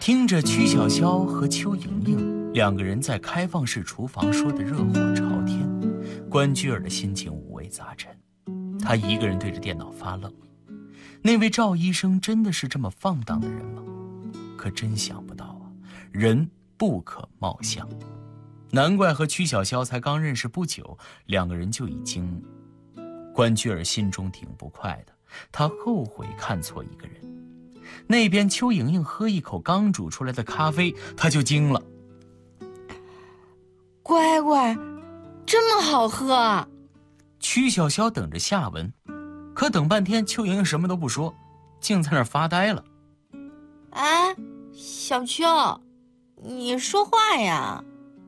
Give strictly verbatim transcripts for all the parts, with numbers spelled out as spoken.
听着曲小潇和邱莹莹两个人在开放式厨房说的热火朝天，关雎尔的心情五味杂陈。他一个人对着电脑发愣。那位赵医生真的是这么放荡的人吗？可真想不到啊，人不可貌相。难怪和曲小潇才刚认识不久，两个人就已经……关雎尔心中挺不快的，他后悔看错一个人。那边邱莹莹喝一口刚煮出来的咖啡，他就惊了。 乖乖，这么好喝啊！ 曲小潇等着下文，可等半天邱莹莹什么都不说，竟在那儿发呆了。 哎，小邱，你说话呀！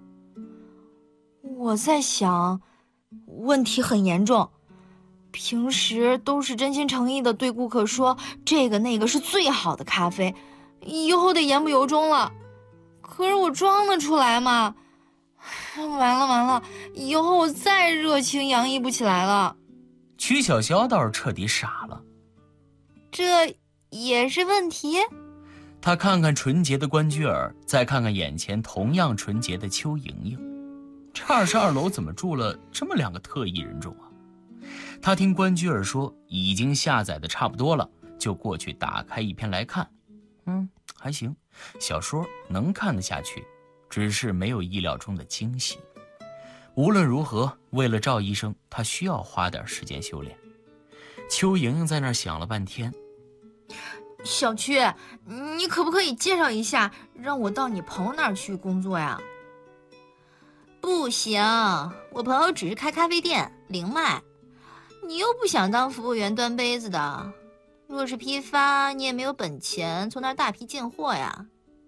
我在想，问题很严重。平时都是真心诚意的对顾客说这个那个是最好的咖啡，以后得言不由衷了。可是我装得出来吗？完了完了，以后我再热情洋溢不起来了。 曲小潇倒是彻底傻了， 这也是问题？ 他看看纯洁的关雎尔，再看看眼前同样纯洁的邱莹莹，这二十二楼怎么住了这么两个特异人种啊？他听关雎尔说已经下载的差不多了，就过去打开一篇来看。嗯，还行，小说能看得下去，只是没有意料中的惊喜。无论如何，为了赵医生，他需要花点时间修炼。邱莹莹在那儿想了半天。 小曲，你可不可以介绍一下，让我到你朋友那儿去工作呀？不行，我朋友只是开咖啡店，零卖。你又不想当服务员端杯子的，若是批发，你也没有本钱从那儿大批进货呀。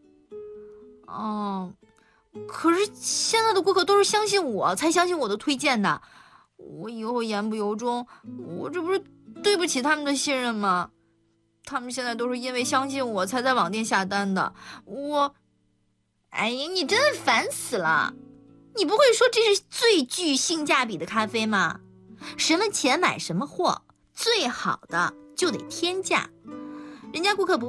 哦，可是现在的顾客都是相信我才相信我的推荐的，我以后言不由衷，我这不是对不起他们的信任吗？他们现在都是因为相信我才在网店下单的，我……哎呀，你真的烦死了！你不会说这是最具性价比的咖啡吗？什么钱买什么货，最好的就得天价，人家顾客不